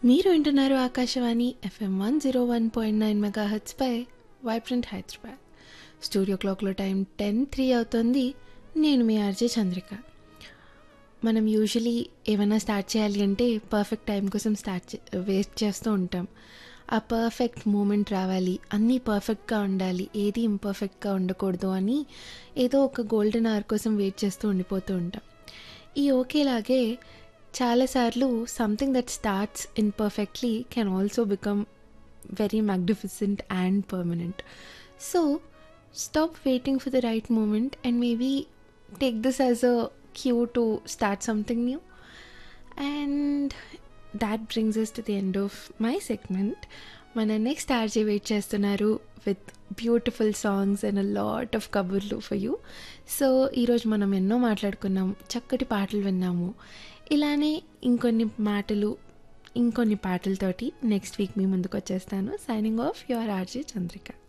మీరు వింటున్నారు Akashvani FM 101.9 megahertz పై vibrant Hyderabad. Studio క్లాక్లో టైం 10:03 అవుతుంది. నేను మీ ఆర్జే చంద్రిక. మనం యూజువలీ ఏమైనా స్టార్ట్ చేయాలి అంటే పర్ఫెక్ట్ టైం కోసం వెయిట్ చేస్తూ ఉంటాం. ఆ పర్ఫెక్ట్ మూమెంట్ రావాలి, అన్నీ పర్ఫెక్ట్గా ఉండాలి, ఏది ఇంపర్ఫెక్ట్గా ఉండకూడదు అని ఏదో ఒక గోల్డెన్ అవర్ కోసం వెయిట్ చేస్తూ ఉండిపోతూ ఉంటాం. ఈ ఓకేలాగే చాలాసార్లు something that starts ఇన్పర్ఫెక్ట్లీ can also become very magnificent and permanent. So stop waiting for the right moment and maybe take this as a cue to start something new. And that brings us to the end of my segment. Mana next RJ wait chestunaru with beautiful songs and a lot of kaburlu for you. So ee roju manam enno maatladukunnam, chakkati paatalu vinnamu. Ilane ఇంకొన్ని పాటలతోటి next week మీ ముందుకు వచ్చేస్తాను. Signing off your RJ Chandrika.